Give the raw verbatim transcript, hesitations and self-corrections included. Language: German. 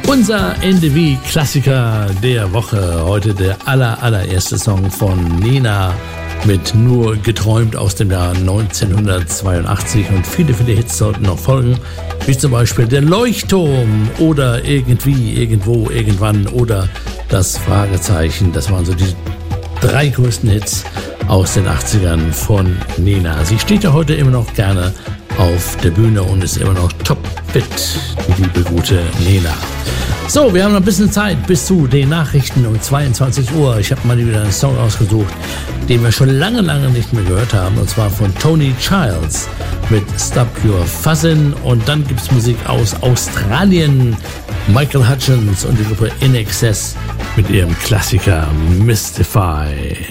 Unser N D W-Klassiker der Woche. Heute der aller, allererste Song von Nena mit Nur geträumt aus dem Jahr neunzehnhundertzweiundachtzig. Und viele, viele Hits sollten noch folgen, wie zum Beispiel Der Leuchtturm oder Irgendwie, Irgendwo, Irgendwann oder Das Fragezeichen. Das waren so die drei größten Hits aus den achtzigern von Nena. Sie steht ja heute immer noch gerne auf der Bühne und ist immer noch topfit, die liebe gute Nena. So, wir haben noch ein bisschen Zeit bis zu den Nachrichten um zweiundzwanzig Uhr. Ich habe mal wieder einen Song ausgesucht, den wir schon lange, lange nicht mehr gehört haben, und zwar von Tony Childs mit Stop Your Fussin'. Und dann gibt es Musik aus Australien, Michael Hutchence und die Gruppe In Excess mit ihrem Klassiker Mystify.